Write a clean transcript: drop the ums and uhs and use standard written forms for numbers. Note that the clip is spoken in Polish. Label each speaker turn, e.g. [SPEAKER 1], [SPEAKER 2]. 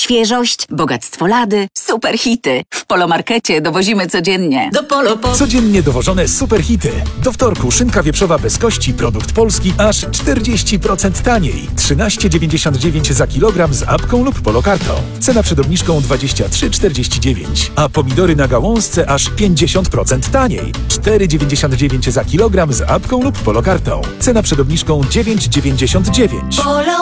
[SPEAKER 1] świeżość, bogactwo lady, super hity. W Polomarkecie dowozimy codziennie.
[SPEAKER 2] Do Polo po...
[SPEAKER 3] Codziennie dowożone superhity. Do wtorku szynka wieprzowa bez kości, produkt polski, aż 40% taniej. 13,99 za kilogram z apką lub polokartą. Cena przed obniżką 23,49. A pomidory na gałązce aż 50% taniej. 4,99 za kilogram z apką lub polokartą. Cena przed obniżką 9,99.
[SPEAKER 2] Polo